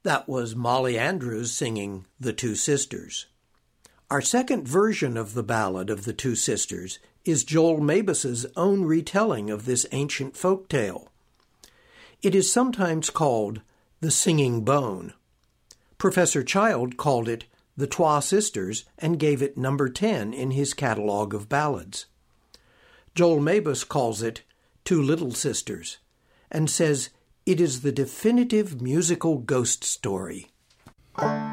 That was Molly Andrews singing The Two Sisters. Our second version of the ballad of the Two Sisters is Joel Mabus's own retelling of this ancient folk tale. It is sometimes called The Singing Bone. Professor Child called it The Twa Sisters and gave it number 10 in his catalogue of ballads. Joel Mabus calls it Two Little Sisters and says it is the definitive musical ghost story.